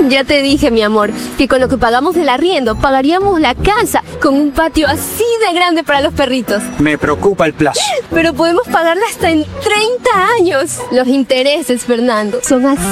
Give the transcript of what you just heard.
Ya te dije, mi amor, que con lo que pagamos del arriendo, pagaríamos la casa con un patio así de grande para los perritos. Me preocupa el plazo. Pero podemos pagarla hasta en 30 años. Los intereses, Fernando, son así